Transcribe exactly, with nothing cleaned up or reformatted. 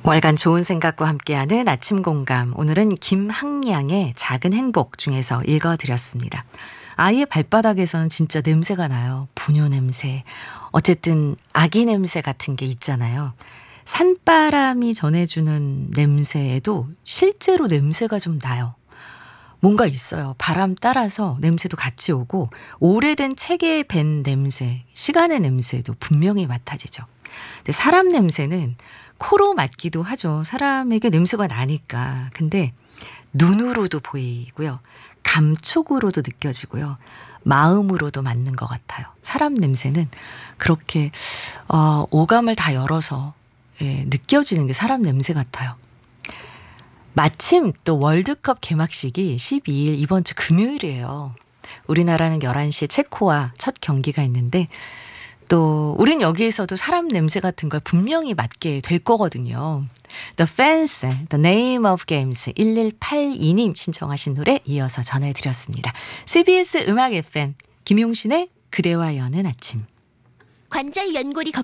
월간 좋은 생각과 함께하는 아침 공감. 오늘은 김학량의 작은 행복 중에서 읽어드렸습니다. 아이의 발바닥에서는 진짜 냄새가 나요. 분유 냄새. 어쨌든 아기 냄새 같은 게 있잖아요. 산바람이 전해주는 냄새에도 실제로 냄새가 좀 나요. 뭔가 있어요. 바람 따라서 냄새도 같이 오고 오래된 책에 밴 냄새, 시간의 냄새도 분명히 맡아지죠. 근데 사람 냄새는 코로 맡기도 하죠. 사람에게 냄새가 나니까. 근데 눈으로도 보이고요. 감촉으로도 느껴지고요. 마음으로도 맡는 것 같아요. 사람 냄새는 그렇게 어, 오감을 다 열어서 예, 느껴지는 게 사람 냄새 같아요. 마침 또 월드컵 개막식이 십이 일 이번 주 금요일이에요. 우리나라는 열한 시에 체코와 첫 경기가 있는데 또 우린 여기에서도 사람 냄새 같은 걸 분명히 맡게 될 거거든요. The Fans, The Name of Games 일일팔이 님 신청하신 노래 이어서 전해드렸습니다. 씨비에스 음악 에프엠 김용신의 그대와 여는 아침. 관절 연골이 걱